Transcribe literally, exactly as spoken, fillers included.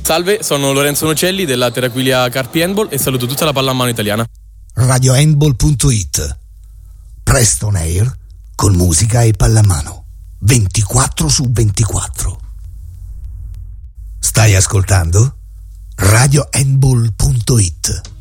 Salve, sono Lorenzo Nocelli della Terraquilia Carpi Handball e saluto tutta la pallamano italiana. radio handball punto it. Presto on air con musica e pallamano ventiquattro su ventiquattro. Stai ascoltando radio handball punto it.